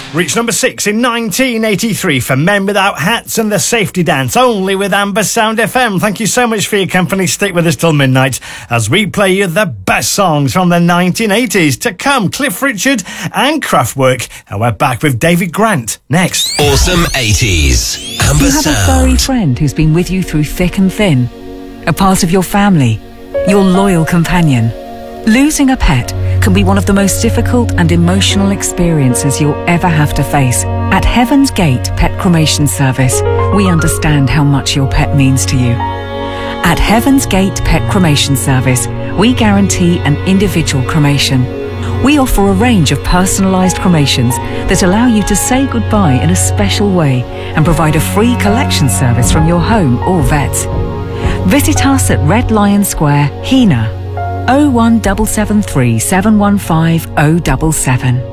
Reached number 6 in 1983 for Men Without Hats and the Safety Dance, only with Amber Sound FM. Thank you so much for your company. Stick with us till midnight as we play you the best songs from the 1980s. To come, Cliff Richard and Kraftwerk. And we're back with David Grant next. Awesome 80s. Amber You have Sound. a furry friend who's been with you through thick and thin. A part of your family. Your loyal companion. Losing a pet can be one of the most difficult and emotional experiences you'll ever have to face. At Heaven's Gate Pet Cremation Service, we understand how much your pet means to you. At Heaven's Gate Pet Cremation Service, we guarantee an individual cremation. We offer a range of personalised cremations that allow you to say goodbye in a special way and provide a free collection service from your home or vet. Visit us at Red Lion Square, Hina, 01773 715 077.